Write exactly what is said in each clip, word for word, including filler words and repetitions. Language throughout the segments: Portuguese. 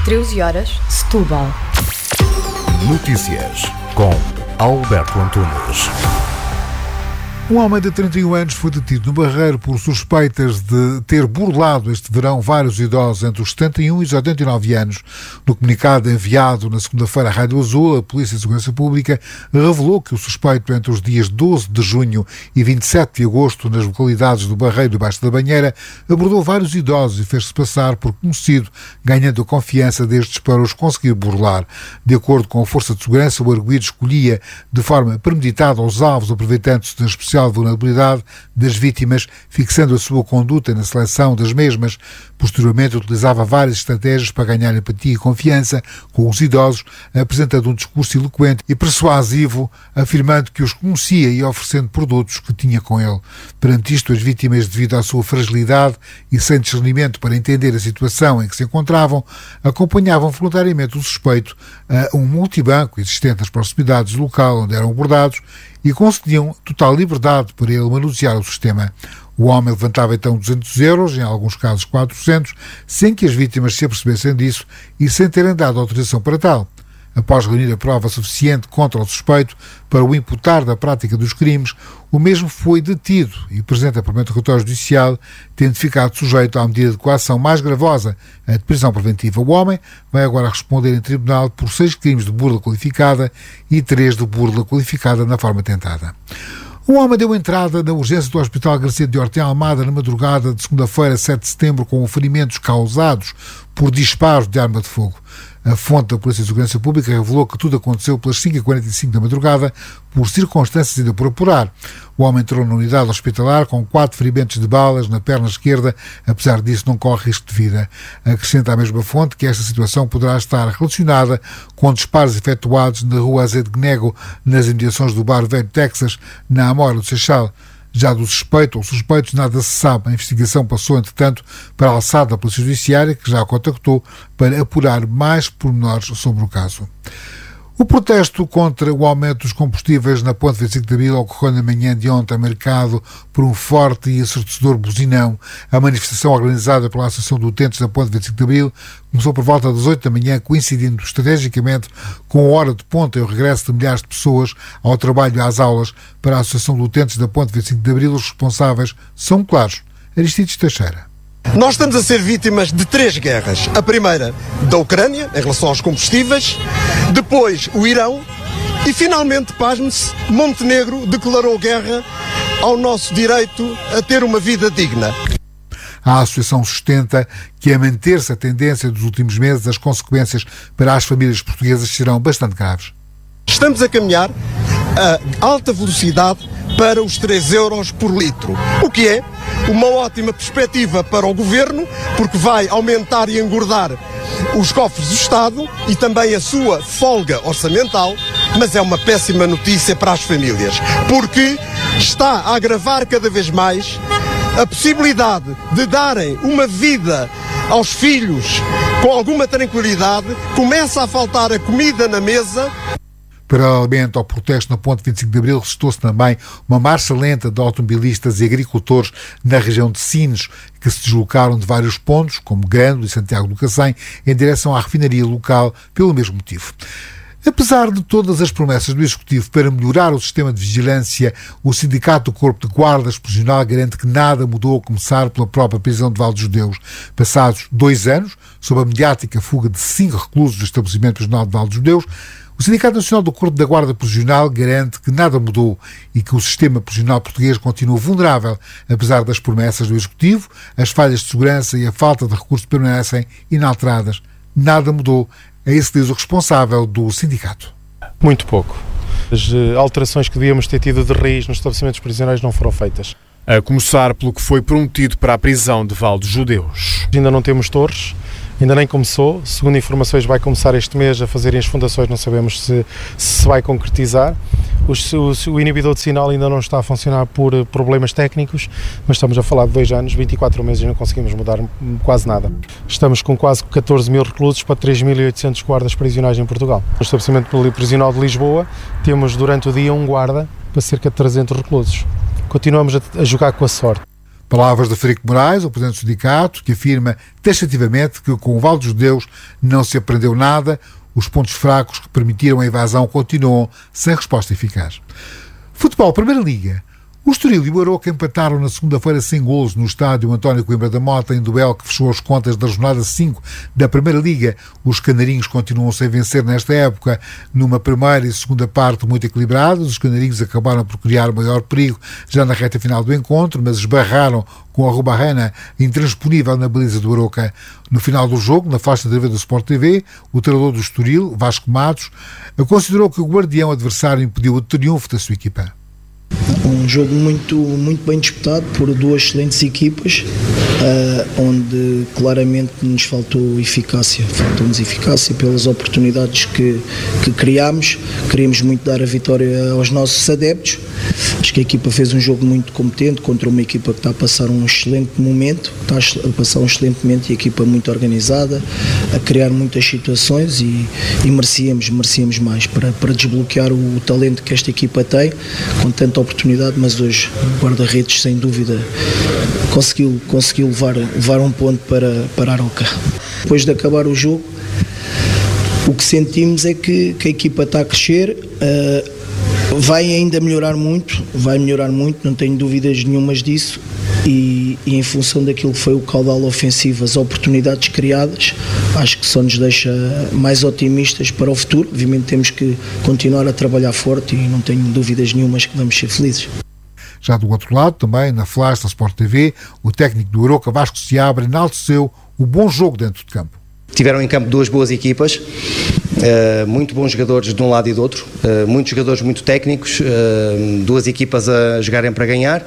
treze horas, Setúbal. Notícias com Alberto Antunes. Um homem de trinta e um anos foi detido no Barreiro por suspeitas de ter burlado este verão vários idosos entre os setenta e um e os oitenta e nove anos. No comunicado enviado na segunda-feira à Rádio Azul, a Polícia de Segurança Pública revelou que o suspeito, entre os dias doze de junho e vinte e sete de agosto, nas localidades do Barreiro e Baixo da Banheira, abordou vários idosos e fez-se passar por conhecido, ganhando a confiança destes para os conseguir burlar. De acordo com a Força de Segurança, o arguido escolhia de forma premeditada os alvos, aproveitando-se da especial vulnerabilidade das vítimas, fixando a sua conduta na seleção das mesmas. Posteriormente, utilizava várias estratégias para ganhar empatia e confiança com os idosos, apresentando um discurso eloquente e persuasivo, afirmando que os conhecia e oferecendo produtos que tinha com ele. Perante isto, as vítimas, devido à sua fragilidade e sem discernimento para entender a situação em que se encontravam, acompanhavam voluntariamente o suspeito a um multibanco existente nas proximidades do local onde eram abordados e concediam total liberdade para ele manusear o sistema. O homem levantava então duzentos euros, em alguns casos quatrocentos, sem que as vítimas se apercebessem disso e sem terem dado autorização para tal. Após reunir a prova suficiente contra o suspeito para o imputar da prática dos crimes, o mesmo foi detido e presente a primeiro interrogatório judicial, tendo ficado sujeito à medida de coação mais gravosa, a de prisão preventiva. O homem vai agora responder em tribunal por seis crimes de burla qualificada e três de burla qualificada na forma tentada. Um homem deu entrada na urgência do Hospital Garcia de Ortem Almada na madrugada de segunda-feira, sete de setembro, com ferimentos causados por disparos de arma de fogo. A fonte da Polícia de Segurança Pública revelou que tudo aconteceu pelas cinco e quarenta e cinco da madrugada, por circunstâncias ainda por apurar. O homem entrou na unidade hospitalar com quatro ferimentos de balas na perna esquerda. Apesar disso, não corre risco de vida. Acrescenta a mesma fonte que esta situação poderá estar relacionada com disparos efetuados na rua Azevedo Nego, nas imediações do bar Velho Texas, na Amora do Seixal. Já do suspeito ou suspeitos nada se sabe. A investigação passou, entretanto, para a alçada da Polícia Judiciária, que já a contactou para apurar mais pormenores sobre o caso. O protesto contra o aumento dos combustíveis na Ponte vinte e cinco de Abril ocorreu na manhã de ontem, marcado por um forte e ensurdecedor buzinão. A manifestação, organizada pela Associação de Utentes da Ponte vinte e cinco de Abril, começou por volta das oito da manhã, coincidindo estrategicamente com a hora de ponta e o regresso de milhares de pessoas ao trabalho e às aulas. Para a Associação de Utentes da Ponte vinte e cinco de Abril, os responsáveis são claros. Aristides Teixeira. Nós estamos a ser vítimas de três guerras. A primeira da Ucrânia, em relação aos combustíveis, depois o Irão e, finalmente, pasme-se, Montenegro declarou guerra ao nosso direito a ter uma vida digna. A Associação sustenta que, a manter-se a tendência dos últimos meses, as consequências para as famílias portuguesas serão bastante graves. Estamos a caminhar a alta velocidade para os três euros por litro, o que é uma ótima perspectiva para o Governo, porque vai aumentar e engordar os cofres do Estado e também a sua folga orçamental, mas é uma péssima notícia para as famílias, porque está a agravar cada vez mais a possibilidade de darem uma vida aos filhos com alguma tranquilidade. Começa a faltar a comida na mesa. Paralelamente ao protesto na Ponte vinte e cinco de Abril, restou-se também uma marcha lenta de automobilistas e agricultores na região de Sines, que se deslocaram de vários pontos, como Grândola e Santiago do Cacém, em direção à refinaria local, pelo mesmo motivo. Apesar de todas as promessas do Executivo para melhorar o sistema de vigilância, o Sindicato do Corpo de Guardas Prisional garante que nada mudou, a começar pela própria prisão de Val dos Judeus. Passados dois anos, sob a mediática fuga de cinco reclusos do estabelecimento prisional de Val dos Judeus, o Sindicato Nacional do Corpo da Guarda Prisional garante que nada mudou e que o sistema prisional português continua vulnerável. Apesar das promessas do Executivo, as falhas de segurança e a falta de recursos permanecem inalteradas. Nada mudou. É isso que diz o responsável do sindicato. Muito pouco. As alterações que devíamos ter tido de raiz nos estabelecimentos prisionais não foram feitas. A começar pelo que foi prometido para a prisão de Val dos Judeus. Ainda não temos torres. Ainda nem começou, segundo informações vai começar este mês a fazerem as fundações, não sabemos se se vai concretizar. O, o, o inibidor de sinal ainda não está a funcionar por problemas técnicos, mas estamos a falar de dois anos, vinte e quatro meses e não conseguimos mudar quase nada. Estamos com quase catorze mil reclusos para três mil e oitocentos guardas prisionais em Portugal. No estabelecimento prisional de Lisboa temos durante o dia um guarda para cerca de trezentos reclusos. Continuamos a, a jogar com a sorte. Palavras de Frederico Moraes, o presidente do sindicato, que afirma taxativamente que com o Vale dos Judeus não se aprendeu nada, os pontos fracos que permitiram a invasão continuam sem resposta eficaz. Futebol, Primeira Liga. O Estoril e o Aroca empataram na segunda-feira sem golos no estádio António Coimbra da Mota, em duelo que fechou as contas da jornada cinco da Primeira Liga. Os canarinhos continuam sem vencer nesta época, numa primeira e segunda parte muito equilibradas. Os canarinhos acabaram por criar maior perigo já na reta final do encontro, mas esbarraram com a Rubarrana intransponível na baliza do Aroca. No final do jogo, na faixa de T V do Sport T V, o treinador do Estoril, Vasco Matos, considerou que o guardião adversário impediu o triunfo da sua equipa. Um jogo muito, muito bem disputado por duas excelentes equipas, uh, onde claramente nos faltou eficácia, faltou-nos eficácia pelas oportunidades que, que criámos. Queríamos muito dar a vitória aos nossos adeptos. Acho que a equipa fez um jogo muito competente contra uma equipa que está a passar um excelente momento, está a passar um excelente momento e a equipa muito organizada, a criar muitas situações e, e merecíamos, merecíamos mais para, para desbloquear o, o talento que esta equipa tem, com tanta oportunidade, mas hoje o guarda-redes sem dúvida conseguiu, conseguiu levar, levar um ponto para, para Aroca. Depois de acabar o jogo, o que sentimos é que, que a equipa está a crescer, uh, vai ainda melhorar muito, vai melhorar muito, não tenho dúvidas nenhumas disso. E, e em função daquilo que foi o caudal ofensivo, as oportunidades criadas, acho que só nos deixa mais otimistas para o futuro. Obviamente temos que continuar a trabalhar forte e não tenho dúvidas nenhumas que vamos ser felizes. Já do outro lado, também na Flash da Sport T V, o técnico do Aroca, Vasco Seabra, enalteceu o bom jogo dentro de campo. Tiveram em campo duas boas equipas, uh, muito bons jogadores de um lado e do outro, uh, muitos jogadores muito técnicos, uh, duas equipas a jogarem para ganhar.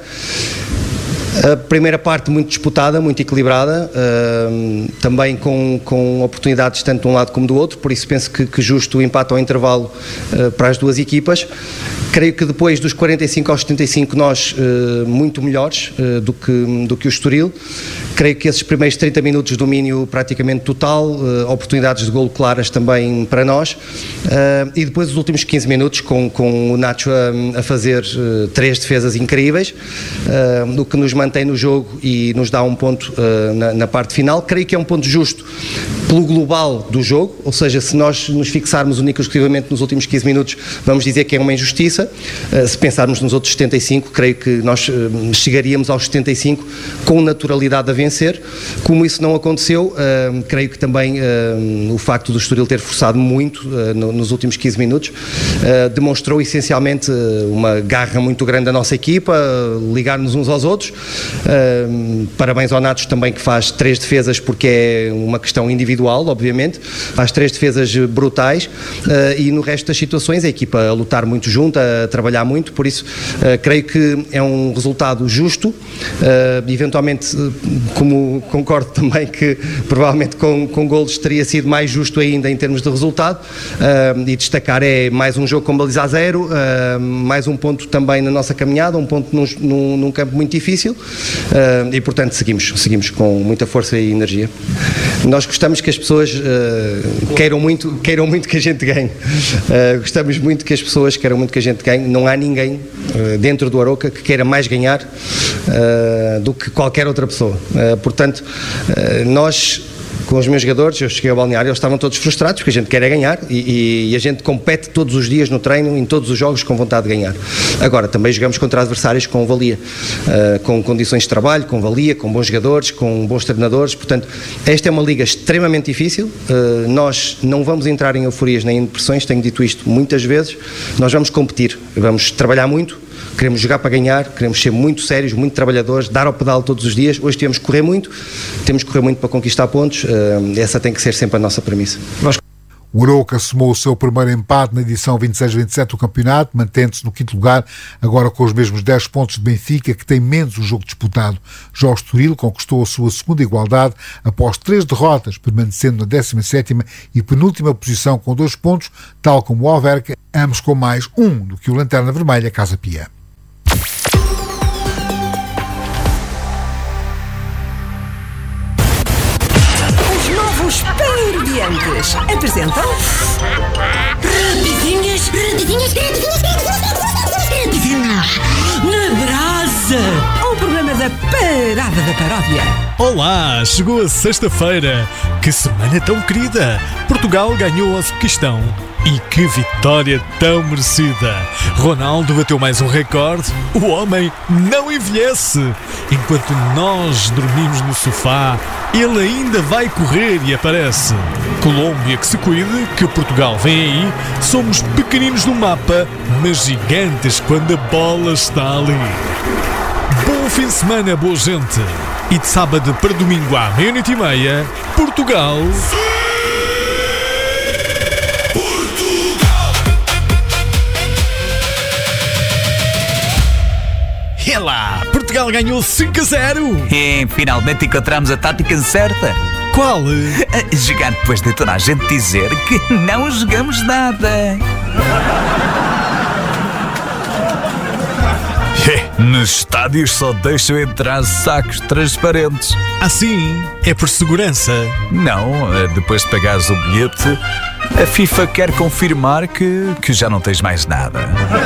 A primeira parte muito disputada, muito equilibrada, uh, também com, com oportunidades tanto de um lado como do outro, por isso penso que, que justo o empate ao intervalo uh, para as duas equipas. Creio que depois dos quarenta e cinco aos setenta e cinco nós uh, muito melhores uh, do, que, do que o Estoril. Creio que esses primeiros trinta minutos de domínio praticamente total, uh, oportunidades de golo claras também para nós, uh, e depois os últimos quinze minutos com, com o Nacho a, a fazer uh, três defesas incríveis, uh, o que nos mantém no jogo e nos dá um ponto uh, na, na parte final. Creio que é um ponto justo pelo global do jogo, ou seja, se nós nos fixarmos única e exclusivamente nos últimos quinze minutos, vamos dizer que é uma injustiça. Uh, se pensarmos nos outros setenta e cinco, creio que nós uh, chegaríamos aos setenta e cinco com naturalidade a vencer. Como isso não aconteceu, uh, creio que também uh, o facto do Estoril ter forçado muito uh, no, nos últimos quinze minutos uh, demonstrou essencialmente uh, uma garra muito grande da nossa equipa, uh, ligar-nos uns aos outros. Uh, parabéns ao Natos também, que faz três defesas, porque é uma questão individual, obviamente, faz três defesas brutais, uh, e no resto das situações a equipa a lutar muito junto, a trabalhar muito, por isso uh, creio que é um resultado justo, uh, eventualmente, uh, como concordo também que provavelmente com, com golos teria sido mais justo ainda em termos de resultado, uh, e destacar é mais um jogo com baliza a zero, uh, mais um ponto também na nossa caminhada, um ponto num, num, num campo muito difícil, uh, e portanto seguimos, seguimos com muita força e energia. Nós gostamos que as pessoas uh, queiram, muito, queiram muito que a gente ganhe, uh, gostamos muito que as pessoas queiram muito que a gente ganhe, não há ninguém uh, dentro do Aroca que queira mais ganhar uh, do que qualquer outra pessoa, uh, portanto uh, nós com os meus jogadores, eu cheguei ao balneário, eles estavam todos frustrados, porque a gente quer é ganhar e, e, e a gente compete todos os dias no treino, em todos os jogos, com vontade de ganhar. Agora, também jogamos contra adversários com valia, uh, com condições de trabalho, com valia, com bons jogadores, com bons treinadores, portanto, esta é uma liga extremamente difícil, uh, nós não vamos entrar em euforias nem em depressões, tenho dito isto muitas vezes, nós vamos competir, vamos trabalhar muito, queremos jogar para ganhar, queremos ser muito sérios, muito trabalhadores, dar ao pedal todos os dias. Hoje temos que correr muito, temos que correr muito para conquistar pontos, essa tem que ser sempre a nossa premissa. Nós... O Aroca somou o seu primeiro empate na edição vinte e seis vinte e sete do campeonato, mantendo-se no quinto lugar, agora com os mesmos dez pontos de Benfica, que tem menos um jogo disputado. Já o Estoril conquistou a sua segunda igualdade após três derrotas, permanecendo na décima sétima e penúltima posição com dois pontos, tal como o Alverca, ambos com mais um do que o Lanterna Vermelha Casa Pia. Espardiantes apresentam Rapidinhas, rapidinhas, rapidinhas, rapidinhas na brasa, um programa da Parada da Paródia. Olá, chegou a sexta-feira. Que semana tão querida! Portugal ganhou ao Uzbequistão. E que vitória tão merecida! Ronaldo bateu mais um recorde. O homem não envelhece. Enquanto nós dormimos no sofá, ele ainda vai correr e aparece. Colômbia que se cuide, que Portugal vem aí. Somos pequeninos no mapa, mas gigantes quando a bola está ali. Bom fim de semana, boa gente! E de sábado para domingo à meia-noite e meia, Portugal... É lá, Portugal ganhou cinco a zero! E finalmente encontramos a tática certa. Qual? Jogar depois de toda a gente dizer que não jogamos nada. Nos estádios só deixam entrar sacos transparentes. Assim, é por segurança? Não, depois de pagares o bilhete, a FIFA quer confirmar que, que já não tens mais nada.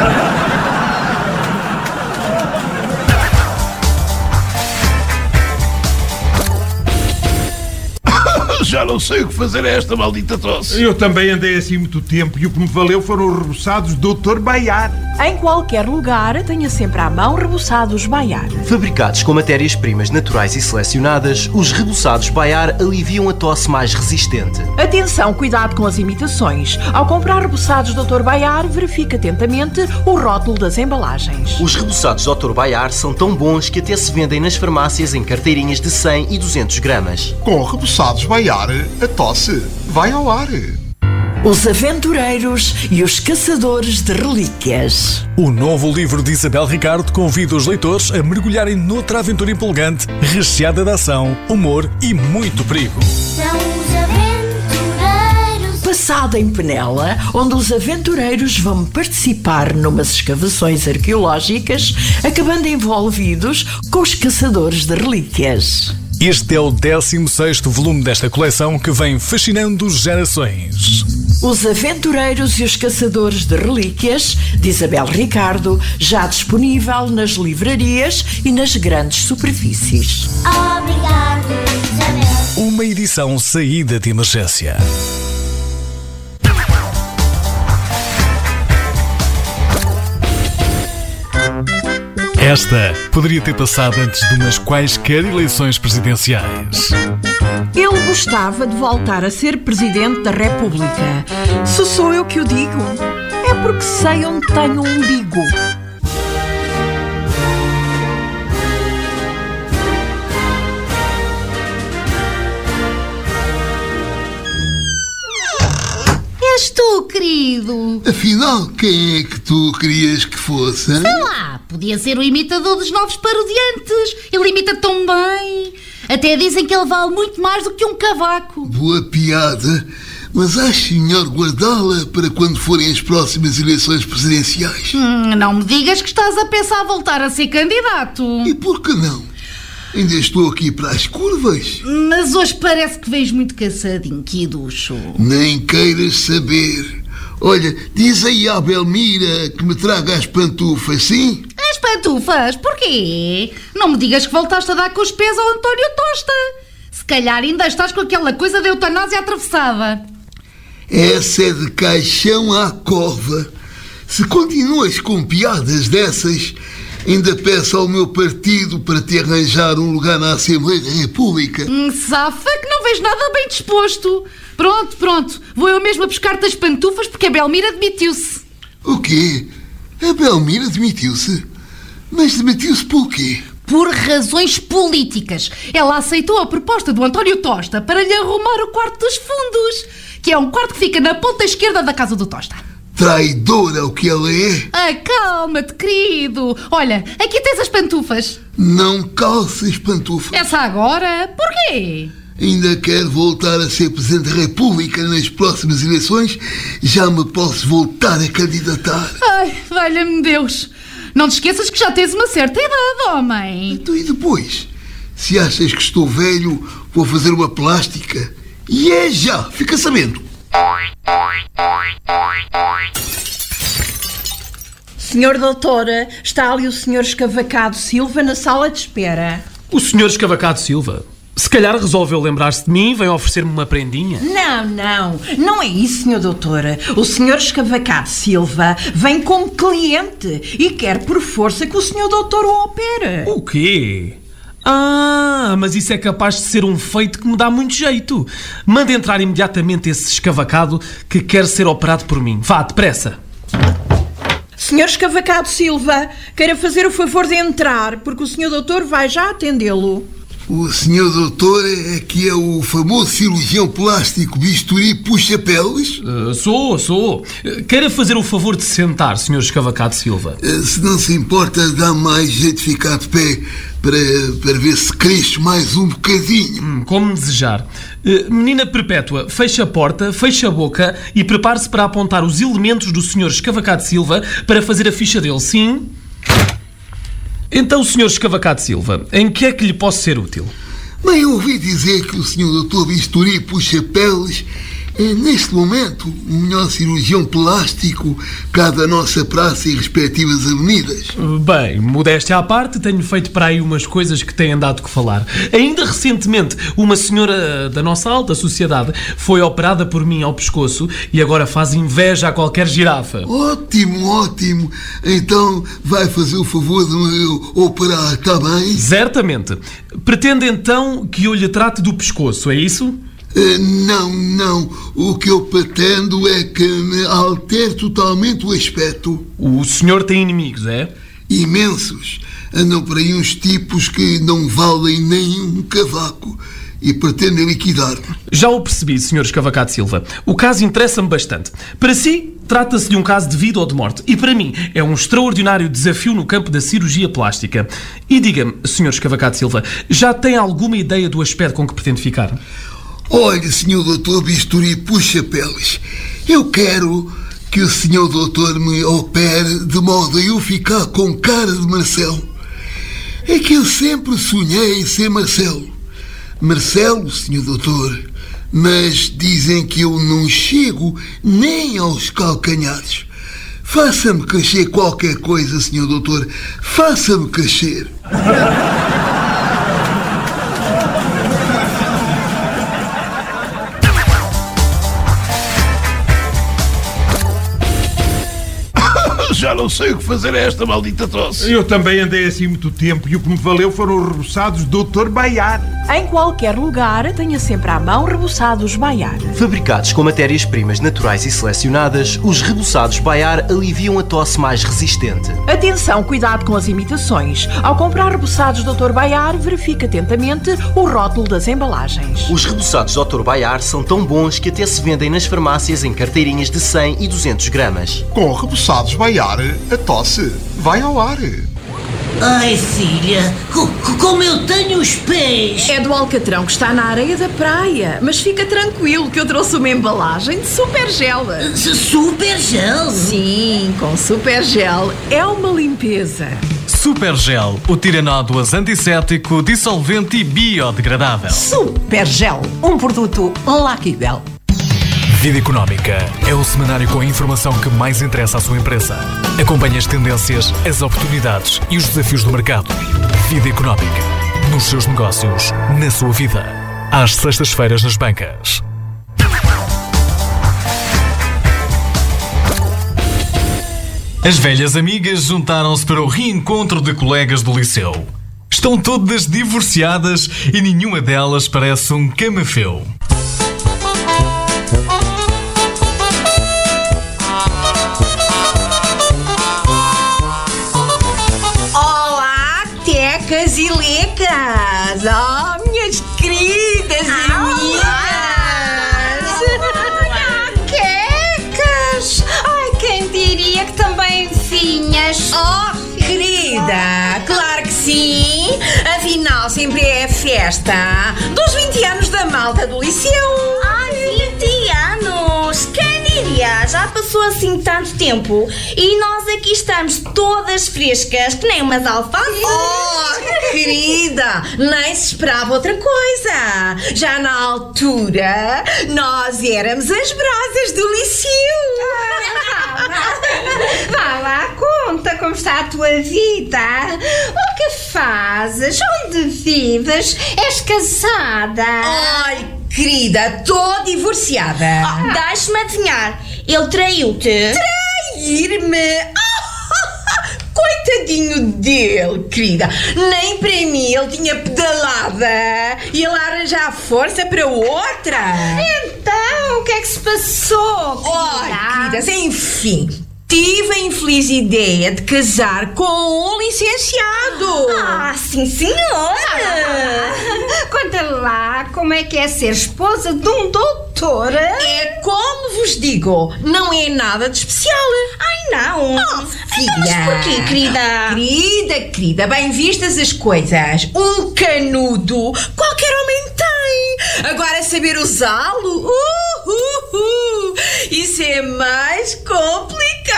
Já não sei o que fazer a esta maldita tosse. Eu também andei assim muito tempo e o que me valeu foram os reboçados doutor Baiar. Em qualquer lugar, tenha sempre à mão reboçados Baiar. Fabricados com matérias-primas naturais e selecionadas, os reboçados Baiar aliviam a tosse mais resistente. Atenção, cuidado com as imitações. Ao comprar reboçados doutor Baiar, verifique atentamente o rótulo das embalagens. Os reboçados doutor Baiar são tão bons que até se vendem nas farmácias em carteirinhas de cem e duzentos gramas. Com reboçados Baiar, a tosse vai ao ar. Os Aventureiros e os Caçadores de Relíquias. O novo livro de Isabel Ricardo convida os leitores a mergulharem noutra aventura empolgante, recheada de ação, humor e muito perigo. São os aventureiros. Passado em Penela, onde os aventureiros vão participar numas escavações arqueológicas, acabando envolvidos com os Caçadores de Relíquias. Este é o décimo sexto volume desta coleção que vem fascinando gerações. Os Aventureiros e os Caçadores de Relíquias, de Isabel Ricardo, já disponível nas livrarias e nas grandes superfícies. Obrigado, Isabel. Uma edição saída de emergência. Esta poderia ter passado antes de umas quaisquer eleições presidenciais. Eu gostava de voltar a ser Presidente da República. Se sou eu que o digo, é porque sei onde tenho um umbigo. És tu, querido. Afinal, quem é que tu querias que fosse? Hein? Sei lá, podia ser o imitador dos novos parodiantes. Ele imita tão bem. Até dizem que ele vale muito mais do que um cavaco. Boa piada, mas acho melhor guardá-la para quando forem as próximas eleições presidenciais. Hum, não me digas que estás a pensar voltar a ser candidato. E por que não? Ainda estou aqui para as curvas. Mas hoje parece que vens muito cansadinho, que ducho. Nem queiras saber. Olha, diz aí à Belmira que me traga as pantufas, sim? As pantufas? Porquê? Não me digas que voltaste a dar com os pés ao António Tosta. Se calhar ainda estás com aquela coisa da eutanásia atravessada. Essa é de caixão à cova. Se continuas com piadas dessas, ainda peço ao meu partido para te arranjar um lugar na Assembleia da República. Hum, safa que não vês nada bem disposto. Pronto, pronto. Vou eu mesmo a buscar-te as pantufas porque a Belmira demitiu-se. O quê? A Belmira demitiu-se? Mas demitiu-se por quê? Por razões políticas. Ela aceitou a proposta do António Tosta para lhe arrumar o quarto dos fundos, que é um quarto que fica na ponta esquerda da casa do Tosta. Traidora o que ela é? Acalma-te, querido. Olha, aqui tens as pantufas. Não calces pantufas. Essa agora? Porquê? Ainda quero voltar a ser Presidente da República nas próximas eleições. Já me posso voltar a candidatar. Ai, valha-me Deus. Não te esqueças que já tens uma certa idade, homem. Então e depois? Se achas que estou velho, vou fazer uma plástica. E é já, fica sabendo. Senhor doutora, está ali o senhor Escavacado Silva na sala de espera. O senhor Escavacado Silva? Se calhar resolveu lembrar-se de mim e veio oferecer-me uma prendinha. Não, não, não é isso, senhor doutora. O senhor Escavacado Silva vem como cliente e quer por força que o senhor doutor o opere. O quê? Ah, mas isso é capaz de ser um feito que me dá muito jeito. Manda entrar imediatamente esse escavacado que quer ser operado por mim. Vá, depressa. Senhor Escavacado Silva, queira fazer o favor de entrar, porque o senhor doutor vai já atendê-lo. O senhor doutor é que é o famoso cirurgião plástico bisturi puxa-peles? Uh, sou, sou. Uh, queira fazer o favor de sentar, senhor Escavacado Silva. Uh, se não se importa, dá mais jeito de ficar de pé para, para ver se cresce mais um bocadinho. Hum, como desejar. Uh, menina Perpétua, feche a porta, feche a boca e prepare-se para apontar os elementos do senhor Escavacado Silva para fazer a ficha dele, sim? Então, senhor Escavacado Silva, em que é que lhe posso ser útil? Bem, eu ouvi dizer que o senhor doutor Bisturi Puxa-Peles é, neste momento, o melhor cirurgião plástico cá da nossa praça e respectivas avenidas. Bem, modéstia à parte, tenho feito para aí umas coisas que têm dado que falar. Ainda recentemente, uma senhora da nossa alta sociedade foi operada por mim ao pescoço e agora faz inveja a qualquer girafa. Ótimo, ótimo. Então vai fazer o favor de me operar, está bem? Certamente. Pretende então que eu lhe trate do pescoço, é isso? Uh, não, não. O que eu pretendo é que me altere totalmente o aspecto. O senhor tem inimigos, é? Imensos. Andam por aí uns tipos que não valem nem um cavaco e pretendem liquidar-me. Já o percebi, senhor Escavacado Silva. O caso interessa-me bastante. Para si, trata-se de um caso de vida ou de morte. E para mim, é um extraordinário desafio no campo da cirurgia plástica. E diga-me, senhor Escavacado Silva, já tem alguma ideia do aspecto com que pretende ficar? Olha, senhor doutor Bisturi Puxa-Peles, eu quero que o senhor doutor me opere de modo a eu ficar com cara de Marcelo. É que eu sempre sonhei em ser Marcelo. Marcelo, senhor doutor, mas dizem que eu não chego nem aos calcanhares. Faça-me crescer qualquer coisa, senhor doutor. Faça-me crescer. Já não sei o que fazer a esta maldita tosse. Eu também andei assim muito tempo e o que me valeu foram os reboçados doutor Baiar. Em qualquer lugar, tenha sempre à mão reboçados Baiar. Fabricados com matérias-primas naturais e selecionadas, os reboçados Baiar aliviam a tosse mais resistente. Atenção, cuidado com as imitações. Ao comprar reboçados doutor Baiar, verifique atentamente o rótulo das embalagens. Os reboçados doutor Baiar são tão bons que até se vendem nas farmácias em carteirinhas de cem e duzentos gramas. Com reboçados Baiar, a tosse vai ao ar. Ai, filha, como eu tenho os pés! É do alcatrão que está na areia da praia. Mas fica tranquilo que eu trouxe uma embalagem de super gel. Super gel? Sim, com super gel. É uma limpeza. Super Gel, o tiranódoas antisséptico, dissolvente e biodegradável. Super Gel, um produto Lucky Bell. Vida Económica é o semanário com a informação que mais interessa à sua empresa. Acompanhe as tendências, as oportunidades e os desafios do mercado. Vida Económica. Nos seus negócios, na sua vida. Às sextas-feiras nas bancas. As velhas amigas juntaram-se para o reencontro de colegas do liceu. Estão todas divorciadas e nenhuma delas parece um camafeu. Tecas e lecas, oh, minhas queridas amigas! Quecas! Ai, quem diria que também vinhas? Oh, querida, claro que sim! Afinal, sempre é a festa dos vinte anos da malta do liceu! Ai, vinte anos! Quem diria? Já passou assim tanto tempo e nós aqui estamos todas frescas que nem umas alfaces. Oh, querida, nem se esperava outra coisa. Já na altura, nós éramos as brasas do liceu. Vá lá, cor. conta como está a tua vida. O que fazes? Onde vives? És casada? Ai, querida, estou divorciada. Oh, Deixa-me adivinhar. Ele traiu-te? Trair-me? Coitadinho dele, querida. Nem para mim ele tinha pedalada. E ele arranjar força para outra. Então, o que é que se passou, querida? Ai, queridas, enfim. Tive a infeliz ideia de casar com um licenciado. Ah, sim, senhora. Conta lá como é que é ser esposa de um doutor. É como vos digo, não é nada de especial. Ai, não. Oh, filha. Então, mas porquê, querida? Querida, querida, bem vistas as coisas. Um canudo qualquer homem tem. Agora saber usá-lo, uh, uh, uh, isso é mais complicado.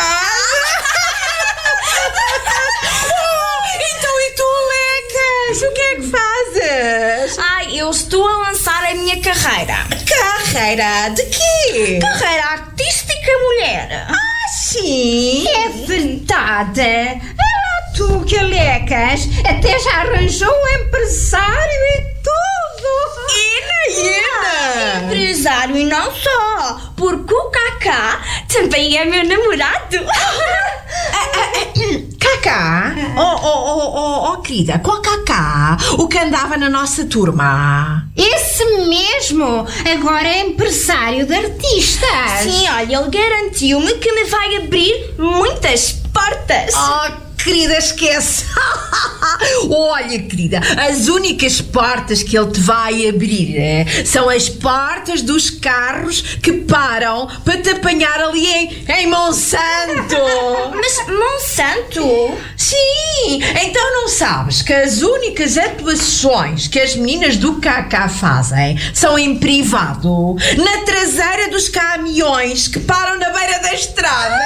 Então, e tu, Lecas? O que é que fazes? Ai, eu estou a lançar a minha carreira. Carreira de quê? Carreira artística, mulher. Ah, sim? É verdade. É lá tu, que Lecas, até já arranjou um empresário e tudo. Ina, Ina! Empresário e não só, porque o Kaká também é meu namorado. Kaká? Oh, oh, oh, oh, oh, querida, qual Kaká? O que andava na nossa turma? Esse mesmo, agora é empresário de artistas. Sim, olha, ele garantiu-me que me vai abrir muitas portas. Oh, querida, esquece. Olha, querida, as únicas portas que ele te vai abrir é, são as portas dos carros que param para te apanhar ali em, em Monsanto. Mas Monsanto? Sim, então não sabes que as únicas atuações que as meninas do Kaká fazem são em privado, na traseira dos caminhões que param na beira da estrada.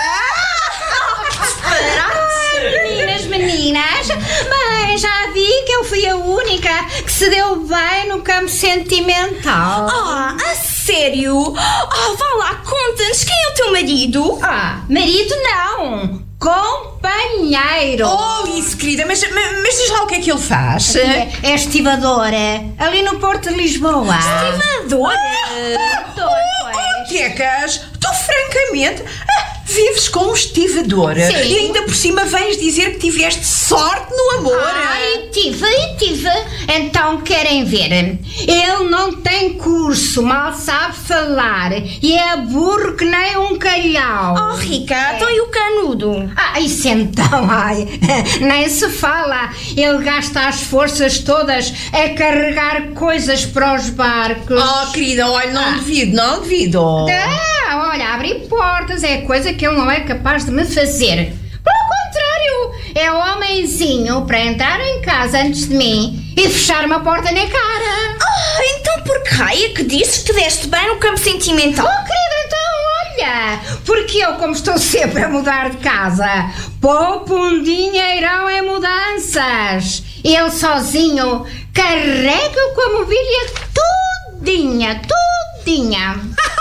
Meninas, meninas, mas já vi que eu fui a única que se deu bem no campo sentimental. Ah, a sério? Oh, vá lá, conta-nos, quem é o teu marido? Ah, marido não, companheiro. Oh, isso, querida, mas, mas, mas diz lá o que é que ele faz? É, é estivadora, ali no Porto de Lisboa. Estivadora? Oh, Tecas, tu francamente vives com um estivador. Sim. E ainda por cima vens dizer que tiveste sorte no amor. Ai, tive, tive. Então querem ver? Ele não tem curso, mal sabe falar e é burro que nem um calhau. Oh, Rica, então e o canudo? Ah, isso então, ai, nem se fala. Ele gasta as forças todas a carregar coisas para os barcos. Oh, querida, olha, não ah. devido, não devido. Ah, olha, abrir portas é coisa que ele não é capaz de me fazer. Pelo contrário, é homenzinho para entrar em casa antes de mim e fechar-me a porta na cara. Ah, então por que raio que disse que te deste bem no campo sentimental? Oh, querida, então olha, porque eu, como estou sempre a mudar de casa, poupo um dinheirão em mudanças. Ele sozinho carrega com a mobília tudinha, tudinha.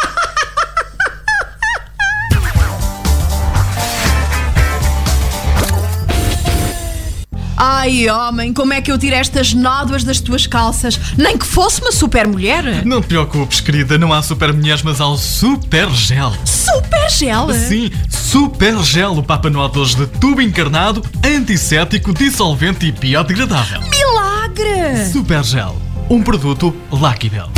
Ai, homem, como é que eu tiro estas nódoas das tuas calças? Nem que fosse uma super mulher. Não te preocupes, querida, não há super mulheres, mas há o Super Gel. Super Gel? Sim, Super Gel, o Papa Noel dois de tubo encarnado, antisséptico, dissolvente e biodegradável. Milagre! Super Gel, um produto Lucky Bell.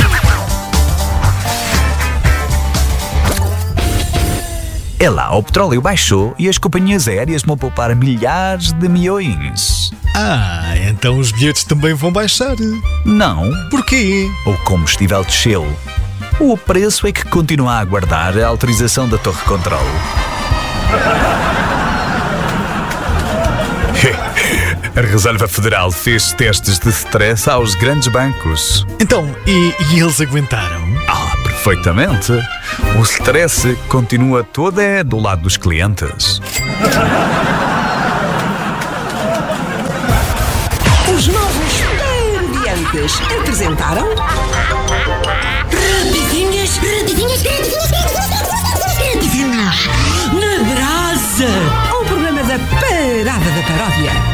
É lá, o petróleo baixou e as companhias aéreas vão poupar milhares de milhões. Ah, então os bilhetes também vão baixar? Não. Porquê? O combustível desceu. O preço é que continua a aguardar a autorização da Torre Controlo. A Reserva Federal fez testes de stress aos grandes bancos. Então, e, e eles aguentaram? Ah, perfeitamente. O stress continua todo é do lado dos clientes. Os novos Perdiantes apresentaram... Rapidinhas, rapidinhas, rapidinhas, rapidinhas, na brasa. Um programa da Parada da Paródia.